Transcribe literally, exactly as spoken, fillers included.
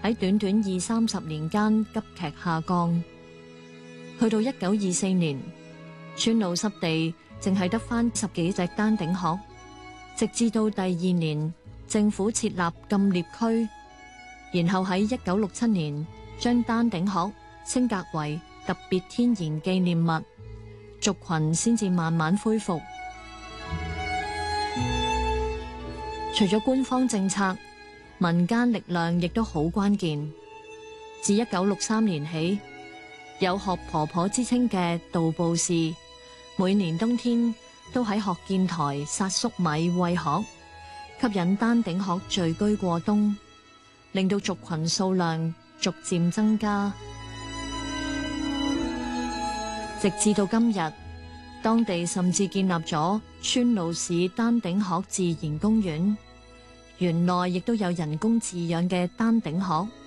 喺短短二三十年間急劇下降，去到一九二四年，川路濕地淨係得返十幾隻丹頂鶴，直至到第二年政府設立禁獵區，然後喺一九六七年將丹頂鶴升格為特別天然紀念物，族群先至慢慢恢復。除咗官方政策，民間力量亦都好關鍵。自一九六三年起，有鶴婆婆之稱嘅道布士，每年冬天都喺鶴見台撒粟米餵鶴，吸引丹頂鶴聚居過冬，令到族群數量逐漸增加。直至到今日，當地甚至建立咗川路市丹頂鶴自然公園，園內亦都有人工飼養嘅丹頂鶴。